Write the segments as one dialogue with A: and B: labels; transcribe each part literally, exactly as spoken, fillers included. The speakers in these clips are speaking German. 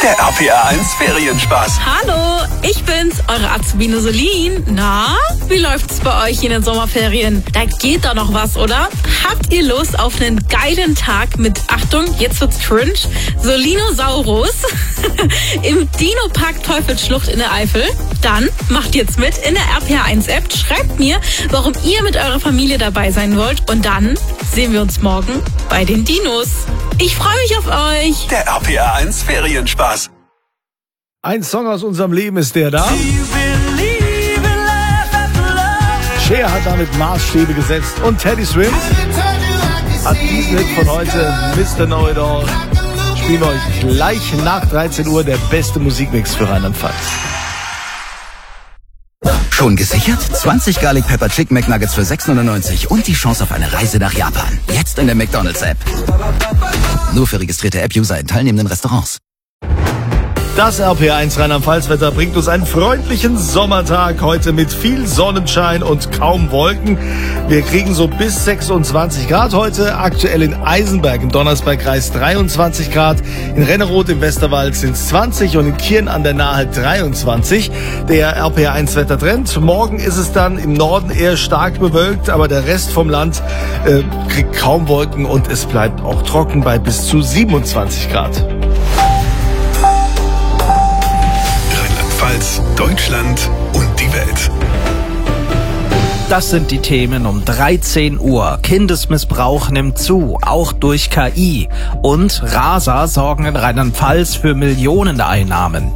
A: Der R P R eins Ferienspaß.
B: Hallo, ich bin's, eure Azubine Solin. Na, wie läuft's bei euch in den Sommerferien? Da geht doch noch was, oder? Habt ihr Lust auf einen geilen Tag mit, Achtung, jetzt wird's cringe, Solinosaurus im Dino-Park Teufelsschlucht in der Eifel? Dann macht jetzt mit in der R P R eins App, schreibt mir, warum ihr mit eurer Familie dabei sein wollt und dann sehen wir uns morgen bei den Dinos. Ich freue mich auf euch.
A: Der R P R eins Ferienspaß.
C: Ein Song aus unserem Leben ist der da. Cher hat damit Maßstäbe gesetzt und Teddy Swims hat diesen Hit von heute, Mister Know-It-All. Spielen wir euch gleich nach dreizehn Uhr der beste Musikmix für Rheinland-Pfalz.
D: Schon gesichert? zwanzig Garlic Pepper Chicken McNuggets für sechs neunundneunzig und die Chance auf eine Reise nach Japan. Jetzt in der McDonald's-App. Nur für registrierte App-User in teilnehmenden Restaurants.
C: Das R P R eins Rheinland-Pfalz-Wetter bringt uns einen freundlichen Sommertag heute mit viel Sonnenschein und kaum Wolken. Wir kriegen so bis sechsundzwanzig Grad heute. Aktuell in Eisenberg im Donnersbergkreis dreiundzwanzig Grad. In Renneroth im Westerwald sind es zwanzig und in Kirn an der Nahe dreiundzwanzig. Der R P R eins Wettertrend. Morgen ist es dann im Norden eher stark bewölkt, aber der Rest vom Land äh, kriegt kaum Wolken und es bleibt auch trocken bei bis zu siebenundzwanzig Grad.
A: Deutschland und die Welt.
E: Das sind die Themen um dreizehn Uhr. Kindesmissbrauch nimmt zu, auch durch K I. Und Rasa sorgen in Rheinland-Pfalz für Millioneneinnahmen.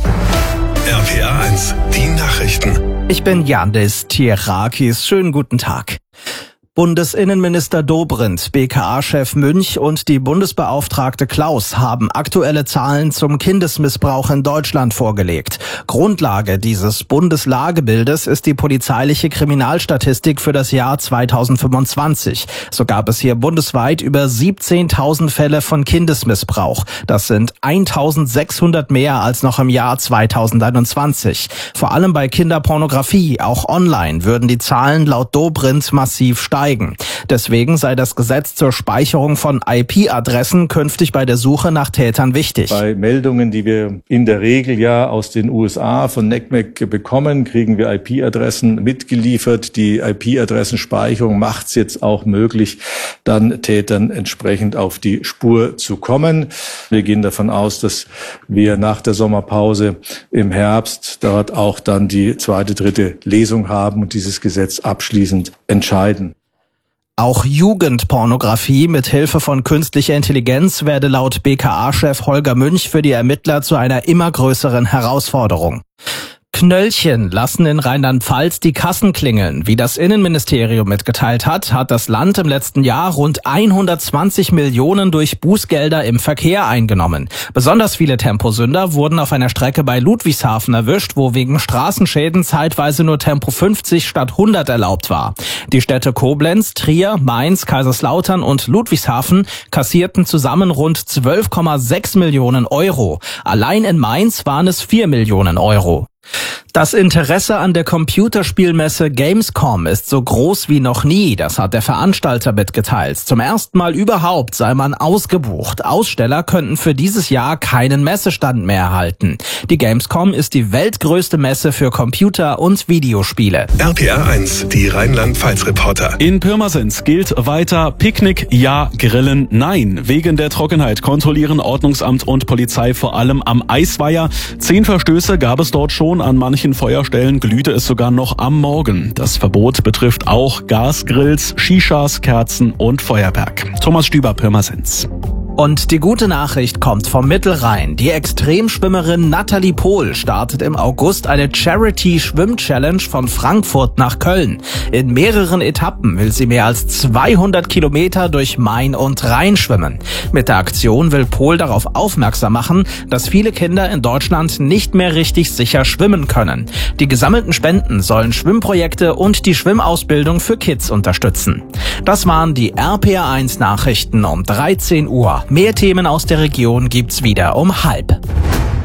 A: R P R eins, die Nachrichten.
E: Ich bin Yandis Tierakis. Schönen guten Tag. Bundesinnenminister Dobrindt, B K A-Chef Münch und die Bundesbeauftragte Klaus haben aktuelle Zahlen zum Kindesmissbrauch in Deutschland vorgelegt. Grundlage dieses Bundeslagebildes ist die polizeiliche Kriminalstatistik für das Jahr zweitausendfünfundzwanzig. So gab es hier bundesweit über siebzehntausend Fälle von Kindesmissbrauch. Das sind eintausendsechshundert mehr als noch im Jahr zweitausendeinundzwanzig. Vor allem bei Kinderpornografie, auch online, würden die Zahlen laut Dobrindt massiv steigen. Deswegen sei das Gesetz zur Speicherung von I P-Adressen künftig bei der Suche nach Tätern wichtig.
F: Bei Meldungen, die wir in der Regel ja aus den U S A von N C M E C bekommen, kriegen wir I P-Adressen mitgeliefert. Die I P-Adressenspeicherung macht es jetzt auch möglich, dann Tätern entsprechend auf die Spur zu kommen. Wir gehen davon aus, dass wir nach der Sommerpause im Herbst dort auch dann die zweite, dritte Lesung haben und dieses Gesetz abschließend entscheiden.
E: Auch Jugendpornografie mit Hilfe von künstlicher Intelligenz werde laut B K A-Chef Holger Münch für die Ermittler zu einer immer größeren Herausforderung. Knöllchen lassen in Rheinland-Pfalz die Kassen klingeln. Wie das Innenministerium mitgeteilt hat, hat das Land im letzten Jahr rund hundertzwanzig Millionen durch Bußgelder im Verkehr eingenommen. Besonders viele Temposünder wurden auf einer Strecke bei Ludwigshafen erwischt, wo wegen Straßenschäden zeitweise nur Tempo fünfzig statt hundert erlaubt war. Die Städte Koblenz, Trier, Mainz, Kaiserslautern und Ludwigshafen kassierten zusammen rund zwölf Komma sechs Millionen Euro. Allein in Mainz waren es vier Millionen Euro. Das Interesse an der Computerspielmesse Gamescom ist so groß wie noch nie, das hat der Veranstalter mitgeteilt. Zum ersten Mal überhaupt sei man ausgebucht. Aussteller könnten für dieses Jahr keinen Messestand mehr erhalten. Die Gamescom ist die weltgrößte Messe für Computer- und Videospiele.
A: R P R eins, die Rheinland-Pfalz-Reporter.
G: In Pirmasens gilt weiter Picknick ja, Grillen nein. Wegen der Trockenheit kontrollieren Ordnungsamt und Polizei vor allem am Eisweiher. Zehn Verstöße gab es dort schon. An manchen Feuerstellen glühte es sogar noch am Morgen. Das Verbot betrifft auch Gasgrills, Shishas, Kerzen und Feuerwerk. Thomas Stüber, Pirmasens.
E: Und die gute Nachricht kommt vom Mittelrhein. Die Extremschwimmerin Nathalie Pohl startet im August eine Charity-Schwimm-Challenge von Frankfurt nach Köln. In mehreren Etappen will sie mehr als zweihundert Kilometer durch Main und Rhein schwimmen. Mit der Aktion will Pohl darauf aufmerksam machen, dass viele Kinder in Deutschland nicht mehr richtig sicher schwimmen können. Die gesammelten Spenden sollen Schwimmprojekte und die Schwimmausbildung für Kids unterstützen. Das waren die R P R eins Nachrichten um dreizehn Uhr. Mehr Themen aus der Region gibt's wieder um halb.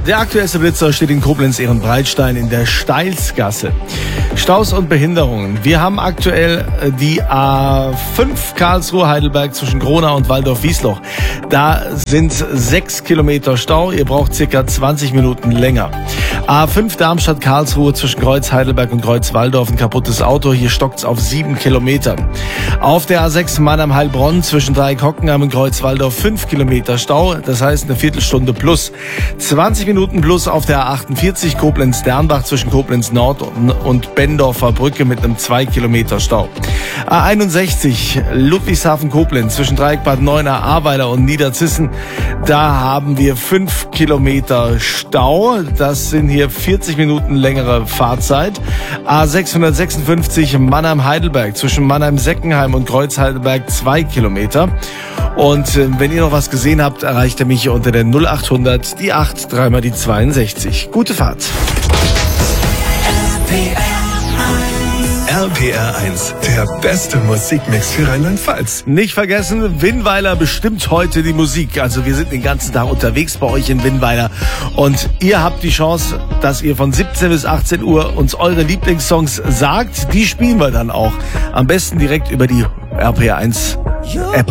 C: Der aktuellste Blitzer steht in Koblenz-Ehrenbreitstein in der Steilsgasse. Staus und Behinderungen. Wir haben aktuell die A fünf Karlsruhe-Heidelberg zwischen Gronau und Waldorf-Wiesloch. Da sind sechs Kilometer Stau. Ihr braucht circa zwanzig Minuten länger. A fünf Darmstadt-Karlsruhe zwischen Kreuz-Heidelberg und Kreuz-Waldorf. Ein kaputtes Auto. Hier stockt's auf sieben Kilometer. Auf der A sechs Mannheim-Heilbronn zwischen Dreieck-Hockenheim und Kreuz-Waldorf fünf Kilometer Stau. Das heißt eine Viertelstunde plus. zwanzig Minuten plus auf der A achtundvierzig Koblenz-Dernbach zwischen Koblenz-Nord und Bendorfer Brücke mit einem zwei Kilometer Stau. A einundsechzig Ludwigshafen-Koblenz zwischen Dreieck Bad Neuenahr, Ahrweiler und Niederzissen. Da haben wir fünf Kilometer Stau. Das sind hier vierzig Minuten längere Fahrzeit. A sechshundertsechsundfünfzig Mannheim-Heidelberg zwischen Mannheim-Seckenheim und Kreuz-Heidelberg zwei Kilometer. Und äh, wenn ihr noch was gesehen habt, erreicht ihr mich hier unter der null achthundert, die acht, dreimal die zweiundsechzig. Gute Fahrt.
A: R P R eins, der beste Musikmix für Rheinland-Pfalz.
C: Nicht vergessen, Winnweiler bestimmt heute die Musik. Also wir sind den ganzen Tag unterwegs bei euch in Winnweiler. Und ihr habt die Chance, dass ihr von siebzehn bis achtzehn Uhr uns eure Lieblingssongs sagt. Die spielen wir dann auch. Am besten direkt über die R P R eins App.